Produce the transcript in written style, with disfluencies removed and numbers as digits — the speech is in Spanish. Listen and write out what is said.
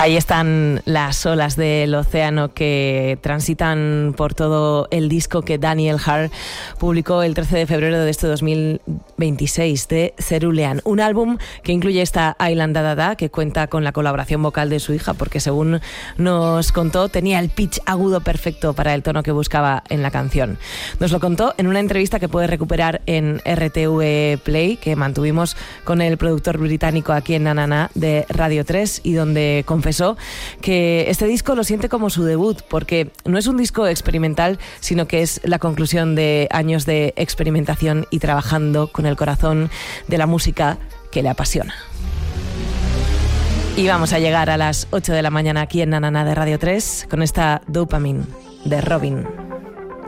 Ahí están las olas del océano que transitan por todo el disco que Daniel Hart publicó el 13 de febrero de este 2026 de Cerulean. Un álbum que incluye esta Island Da Da Da, que cuenta con la colaboración vocal de su hija, porque según nos contó, tenía el pitch agudo perfecto para el tono que buscaba en la canción. Nos lo contó en una entrevista que puedes recuperar en RTV Play, que mantuvimos con el productor británico aquí en Nanana de Radio 3, y donde confesó que este disco lo siente como su debut, porque no es un disco experimental, sino que es la conclusión de años de experimentación y trabajando con el corazón de la música que le apasiona. Y vamos a llegar a las 8 de la mañana aquí en Nanana de Radio 3 con esta Dopamine de Robin.